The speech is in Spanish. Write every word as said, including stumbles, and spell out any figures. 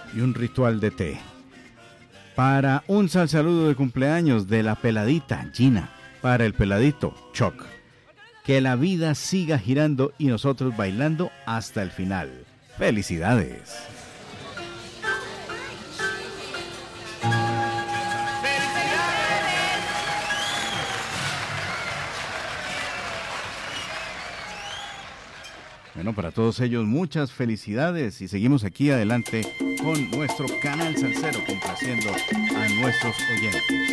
y un ritual de té. Para un sal saludo de cumpleaños de la peladita Gina, para el peladito Choc. Que la vida siga girando y nosotros bailando hasta el final. ¡Felicidades! Bueno, para todos ellos muchas felicidades y seguimos aquí adelante con nuestro canal salsero complaciendo a nuestros oyentes.